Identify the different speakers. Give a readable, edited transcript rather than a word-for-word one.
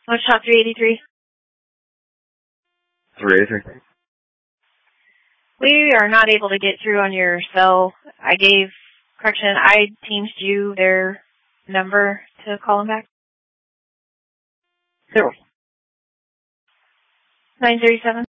Speaker 1: What's shot 383?
Speaker 2: 383.
Speaker 1: We are not able to get through on your cell. I teamed you their number to call them back. 937.